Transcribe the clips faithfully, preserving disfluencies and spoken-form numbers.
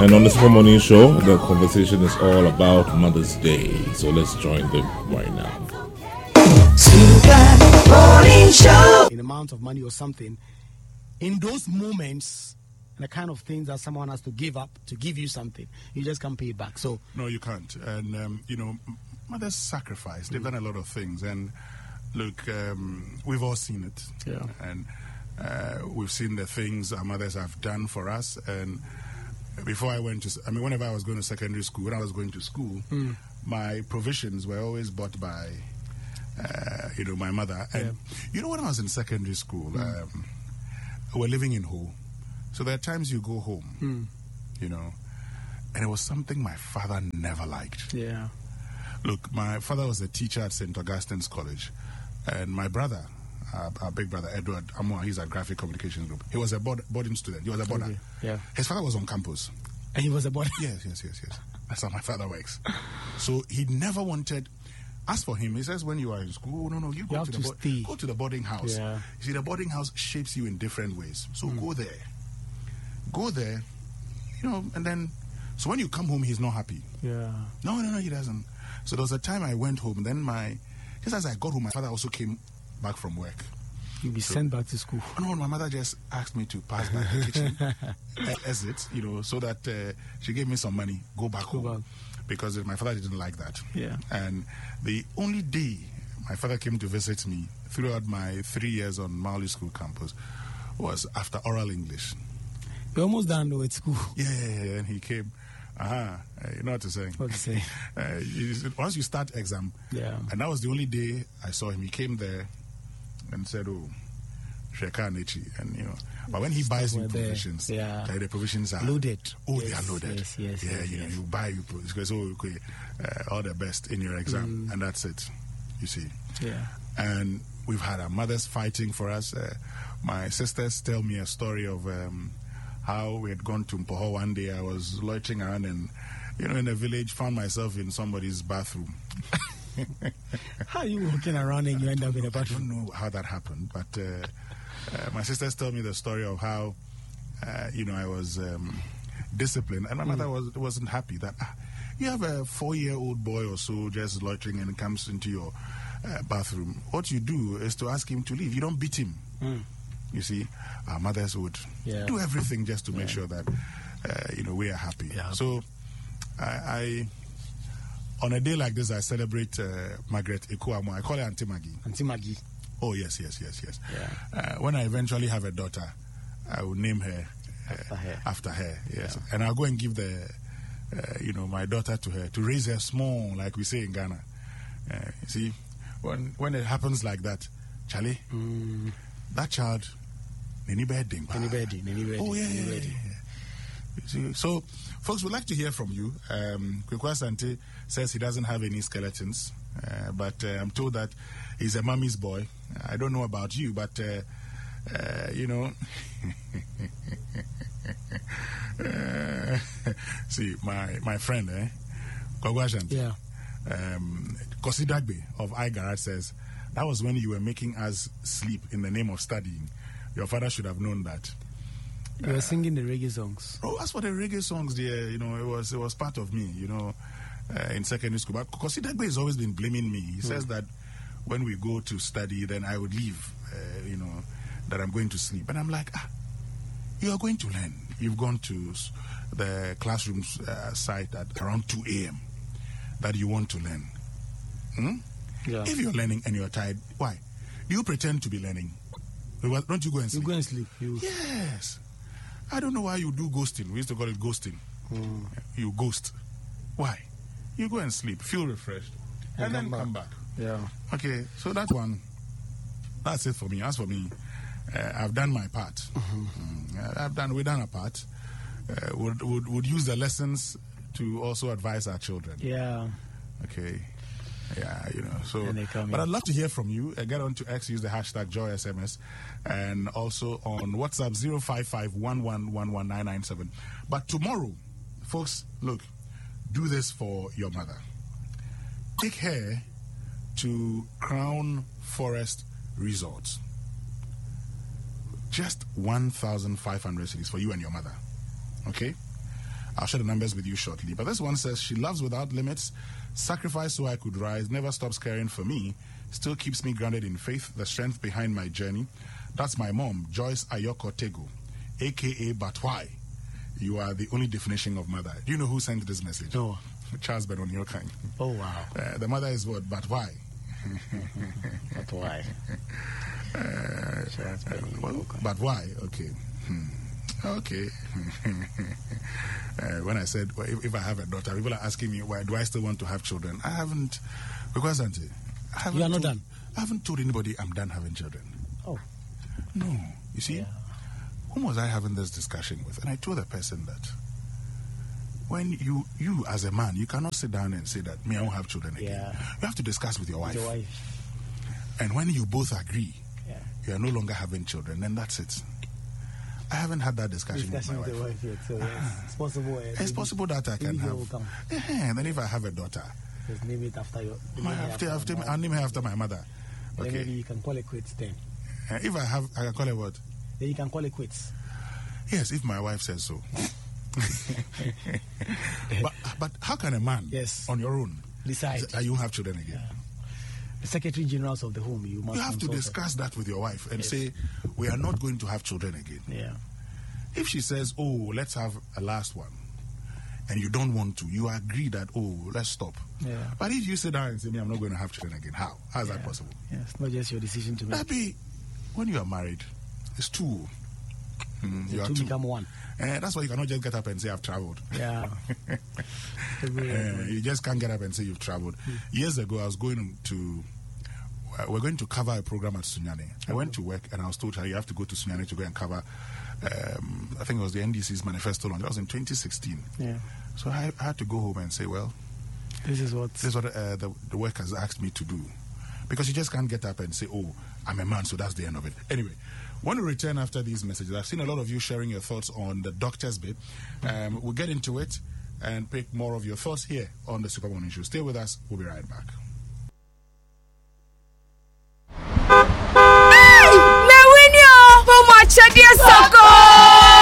And on the Super Morning Show, the conversation is all about Mother's Day. So let's join them right now. Super Morning Show. An amount of money or something, in those moments, the kind of things that someone has to give up to give you something, you just can't pay it back. So no, you can't. And um, you know, mothers sacrifice. They've mm-hmm. done a lot of things, and look, um, we've all seen it. Yeah. And uh, we've seen the things our mothers have done for us. And before I went to, I mean, whenever I was going to secondary school, when I was going to school, mm. my provisions were always bought by, uh, you know, my mother. And yeah. you know, when I was in secondary school, mm. um, we're living in Ho. So there are times you go home, mm. you know, and it was something my father never liked. Yeah. Look, my father was a teacher at Saint Augustine's College, and my brother, uh, our big brother, Edward Amwa, he's at Graphic Communications Group. He was a board, boarding student. He was a boarder. Okay. Yeah. His father was on campus. And he was a boarder? Yes, yes, yes, yes. That's how my father works. So he never wanted... As for him, he says when you are in school, no, no, you, you go, have to to the bo- stay. go to the boarding house. Yeah. You see, the boarding house shapes you in different ways. So mm. go there. Go there, you know, and then, so when you come home, he's not happy. Yeah. No, no, no, he doesn't. So there was a time I went home, then my, just as I got home, my father also came back from work. You'll be so, sent back to school. No, my mother just asked me to pass by the kitchen, exit, you know, so that uh, she gave me some money, go back go home. Back. Because my father didn't like that. Yeah. And the only day my father came to visit me throughout my three years on Mauli School campus was after oral English. You're almost done though at school. Yeah, yeah, yeah. And he came. Uh-huh. Uh, you know what to say. What to say. uh, you, once you start exam. Yeah. And that was the only day I saw him. He came there and said, oh, Shekanichi. And, you know, but when he buys you provisions, yeah. the provisions are loaded. Oh, yes, they are loaded. Yes, yes. Yeah, yes, you yes. know, you buy you because oh, okay, uh, all the best in your exam. Mm. And that's it. You see. Yeah. And we've had our mothers fighting for us. Uh, my sisters tell me a story of um, how we had gone to Mpoho one day. I was loitering around and, you know, in a village, found myself in somebody's bathroom. How are you walking around and you end up in a bathroom? I don't know how that happened, but uh, uh, my sisters tell me the story of how, uh, you know, I was um, disciplined. And my mm. mother was, wasn't happy that ah, you have a four-year-old boy or so just loitering and comes into your uh, bathroom. What you do is to ask him to leave. You don't beat him. Mm. You see, our mothers would yeah. do everything just to make yeah. sure that, uh, you know, we are happy. Yeah. So, I, I, on a day like this, I celebrate uh, Margaret Ekuamo. I call her Auntie Maggie. Auntie Maggie. Oh, yes, yes, yes, yes. Yeah. Uh, when I eventually have a daughter, I will name her uh, after her. After her, yes. Yeah. And I'll go and give the, uh, you know, my daughter to her to raise her small, like we say in Ghana. Uh, you see, when when it happens like that, Charlie, mm. that child. Any bedding. Any bedding. Any bedding. Oh, yeah, yeah, yeah, yeah. So, folks, we'd like to hear from you. Um, Kwekwa Sante says he doesn't have any skeletons, uh, but uh, I'm told that he's a mommy's boy. I don't know about you, but, uh, uh, you know, uh, see, my, my friend, eh, Kwekwa Sante, yeah. um, Kosi Dagbe of iGarage says, that was when you were making us sleep in the name of studying. Your father should have known that. You were uh, singing the reggae songs. Oh, as for the reggae songs, dear, you know, it was it was part of me, you know, uh, in secondary school. But Kosi Dagbe has always been blaming me. He mm. says that when we go to study, then I would leave, uh, you know, that I'm going to sleep. And I'm like, ah, you are going to learn. You've gone to the classroom uh, site at around two a.m. that you want to learn. Hmm? Yeah. If you're learning and you're tired, why? Do you pretend to be learning? Don't you go and sleep? You go and sleep. You... Yes. I don't know why you do ghosting. We used to call it ghosting. Mm. You ghost. Why? You go and sleep, feel refreshed, and, and then back. come back. Yeah. Okay, so that one, that's it for me. As for me, uh, I've done my part. Mm-hmm. Mm, I've done, we've done a part. Uh, would, would, would use the lessons to also advise our children. Yeah. Okay. Yeah, you know, so, but in. I'd love to hear from you. Uh, get on to X, use the hashtag JoySMS, and also on WhatsApp zero five five one one one one nine nine seven. But tomorrow, folks, look, do this for your mother. Take her to Crown Forest Resort. Just one thousand five hundred cedis for you and your mother. Okay? I'll share the numbers with you shortly. But this one says, she loves without limits, sacrifice so I could rise, never stops caring for me, still keeps me grounded in faith, the strength behind my journey. That's my mom, Joyce Ayoko Tego, a k a. But Why? You are the only definition of mother. Do you know who sent this message? No. Charles Benonyokan. Oh, wow. Uh, the mother is what? But why? But why? Uh, Charles well, but why? Okay. Hmm. Okay. uh, when I said, well, if, if I have a daughter, people are asking me, why do I still want to have children? I haven't, because Auntie, I haven't you are not told, done? I haven't told anybody I'm done having children. Oh. No. You see? Yeah. Whom was I having this discussion with? And I told the person that when you, you as a man, you cannot sit down and say that, me, I won't have children again. Yeah. You have to discuss with your wife. With your wife. And when you both agree, yeah. you are no longer having children, then that's it. I haven't had that discussion, discussion with my wife. With the wife yet, so yes, it's possible. Uh, it's possible that I can have. Yeah, and then if I have a daughter, just name it after your. My, after, after, after I'll name her after my mother. Okay. Okay. Maybe you can call it quits then. Uh, if I have, I can call it what? Then you can call it quits. Yes, if my wife says so. but but how can a man, yes, on your own, decide that you have children again? Yeah. The Secretary Generals of the home, you must. You have to discuss that with your wife and yes. say, we are not going to have children again. Yeah. If she says, oh, let's have a last one, and you don't want to, you agree that, oh, let's stop. Yeah. But if you sit down and say, me, I'm not going to have children again, how? How is yeah. that possible? Yeah, it's not just your decision to make. That be, when you are married, it's two. Mm, you two, are two become one. Uh, that's why you cannot just get up and say, I've traveled. Yeah. uh, you just can't get up and say you've traveled. Mm. Years ago, I was going to, uh, we're going to cover a program at Sunyani. I went to work and I was told, you have to go to Sunyani to go and cover, um, I think it was the N D C's manifesto launch. That was in twenty sixteen. Yeah. So I, I had to go home and say, well, this is what, this is what uh, the, the work has asked me to do. Because you just can't get up and say, oh, I'm a man, so that's the end of it. Anyway, when we return after these messages, I've seen a lot of you sharing your thoughts on the doctor's bit. Um, we'll get into it and pick more of your thoughts here on the Super Morning Show. Stay with us. We'll be right back. Hey! Mewinio! How much are you so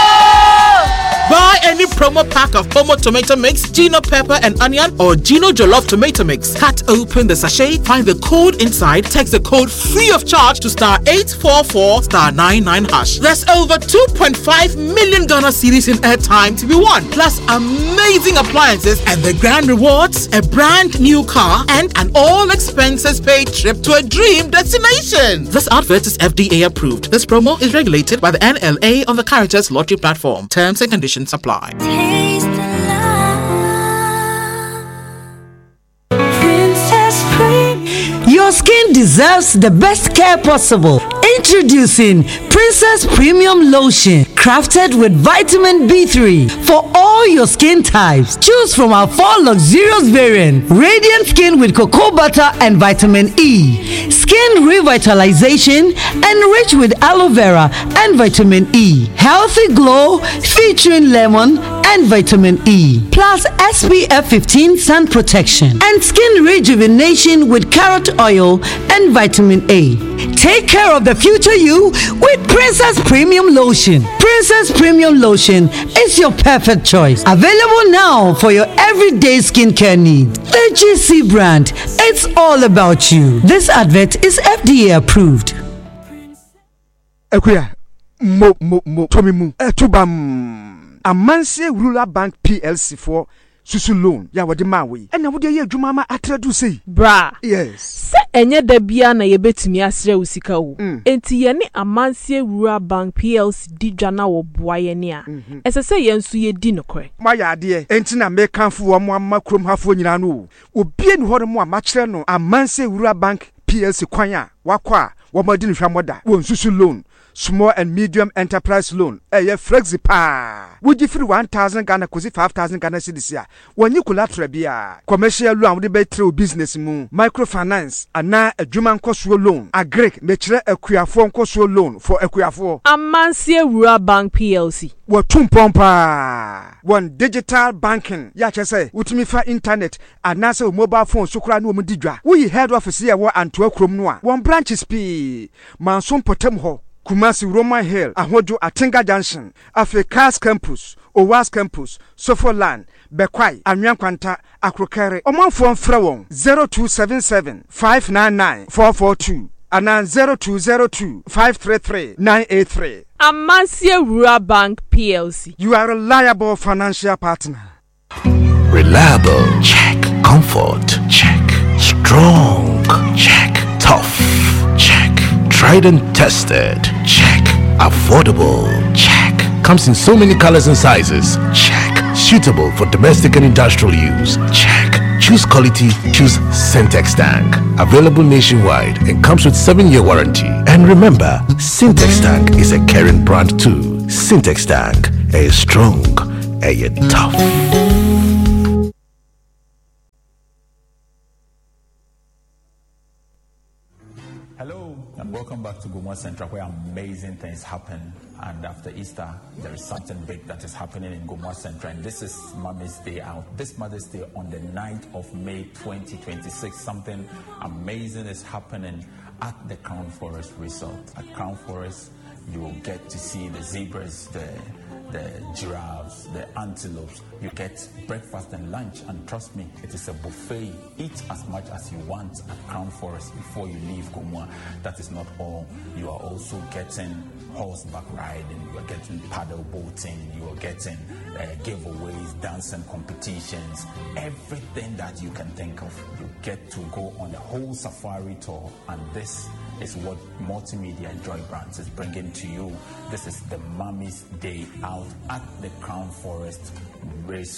Buy any promo pack of Pomo Tomato Mix, Gino Pepper and Onion, or Gino Jollof Tomato Mix. Cut open the sachet, find the code inside, text the code free of charge to star eight four four star nine nine hash. There's over two point five million Ghana cedis in airtime to be won, plus amazing appliances and the grand rewards, a brand new car, and an all expenses paid trip to a dream destination. This advert is F D A approved. This promo is regulated by the N L A on the Caritas Lottery platform. Terms and conditions apply. Taste the love. Princess Premium. Your skin deserves the best care possible. Introducing Princess Premium Lotion, crafted with vitamin B three for all your skin types. Choose from our four luxurious variants: Radiant Skin with cocoa butter and vitamin E, Skin Revitalization enriched with aloe vera and vitamin E, Healthy Glow featuring lemon and vitamin E, plus S P F fifteen sun protection, and Skin Rejuvenation with carrot oil and vitamin A. Take care of the future you with Princess Premium Lotion. Princess Premium Lotion is your perfect choice. Available now for your everyday skincare needs. The G C brand, it's all about you. This advert is F D A approved. Ekuya, mo mo mo tomi mu. Etubam. Amanse Rural Bank P L C for susu loan ya wode ma we e na wode ye adwuma ma atradu sei bra. Yes, se enye da bia na ye betumi asre usika wo enti ye ne Amanse Rural Bank P L C di dwana wo boa ye ne a ese se ye nso ye di nokore ma ya ade enti na me kanfo wo mo amma krom hafo nyina no obi eni hore mo ma kire no Amanse Rural Bank P L C kwan a wakwa wo ma di no hwamoda wo susu loan, small and medium enterprise loan. Eh, ye flexipa. Would you free one thousand Ghana kosi five thousand Ghana cedis ya? When you collateral bia. Commercial loan would be through business mu. Microfinance ana a Juman Coswo loan. A Greek metre a Kuafon Coswo loan for a Kuafo. Amanse Rural Bank P L C. What tumpompa. One digital banking. Ya chese. Utimi fa internet. Anasa mobile phone sukura no mudidwa. We head office here wa Antwerp krom noa. One branch is P. Manson potem ho. Kumasi Roman Hill, Ahojo Atinga Junction, Africa's Campus, Owas Campus, Sofoland, Bekwai, Anyankwanta, Akrokere. Omanfo mfrɛ wɔn zero two seven seven five nine nine four four two and zero two zero two five three three nine eight three. Amansia Rural Bank P L C. You are a reliable financial partner. Reliable, check. Comfort, check. Strong, check. Tough, check. Tried and tested, check. Affordable, check. Comes in so many colors and sizes, check. Suitable for domestic and industrial use, check. Choose quality, choose Syntex Tank. Available nationwide and comes with seven year warranty. And remember, Syntex Tank is a caring brand too. Syntex Tank, a strong, a tough. Welcome back to Gomwa Central, where amazing things happen. And after Easter, there is something big that is happening in Gomwa Central. And this is Mommy's Day Out. This Mother's Day on the ninth of May twenty twenty-six. Something amazing is happening at the Crown Forest Resort. At Crown Forest, you will get to see the zebras, the the giraffes, the antelopes. You get breakfast and lunch, and trust me, it is a buffet. Eat as much as you want at Crown Forest before you leave Gomwa. That is not all. You are also getting horseback riding, you are getting paddle boating, you are getting uh, giveaways, dancing competitions, everything that you can think of. You get to go on the whole safari tour, and this is what Multimedia Joy Brands is bringing to you. This is the Mommy's Day Out at the Crown Forest Resort.